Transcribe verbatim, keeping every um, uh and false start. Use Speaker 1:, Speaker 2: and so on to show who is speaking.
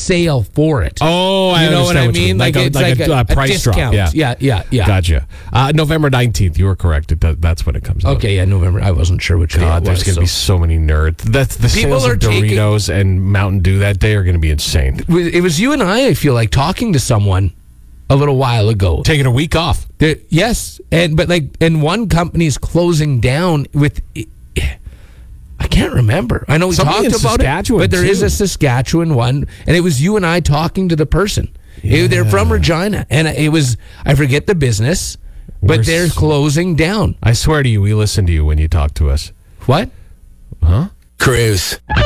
Speaker 1: sale for it.
Speaker 2: Oh, I
Speaker 1: you know what I
Speaker 2: understand
Speaker 1: mean?
Speaker 2: Like, a,
Speaker 1: it's
Speaker 2: like a, a, price
Speaker 1: discount.
Speaker 2: drop. Yeah,
Speaker 1: yeah, yeah. yeah.
Speaker 2: Gotcha. Uh, November nineteenth. You were correct. It does, that's when it comes out.
Speaker 1: Okay, yeah, November. I wasn't sure which day
Speaker 2: God,
Speaker 1: it
Speaker 2: there's
Speaker 1: was.
Speaker 2: going to
Speaker 1: so.
Speaker 2: be so many nerds. That's the
Speaker 1: People
Speaker 2: sales
Speaker 1: are
Speaker 2: of
Speaker 1: taking-
Speaker 2: Doritos and Mountain Dew that day are going to be insane.
Speaker 1: It was you and I, I feel like, talking to someone a little while ago.
Speaker 2: Taking a week off.
Speaker 1: There- yes, and but like, and one company's closing down with. I can't remember. I know we
Speaker 2: Somebody
Speaker 1: talked
Speaker 2: in
Speaker 1: about
Speaker 2: Saskatchewan,
Speaker 1: it, but there is
Speaker 2: too.
Speaker 1: a Saskatchewan one, and it was you and I talking to the person. It- they're from Regina, and it was I forget the business, but
Speaker 2: We're
Speaker 1: they're
Speaker 2: s-
Speaker 1: closing down.
Speaker 2: I swear to you, we listen to you when you talk to us.
Speaker 1: What?
Speaker 2: Huh?
Speaker 3: Cruise.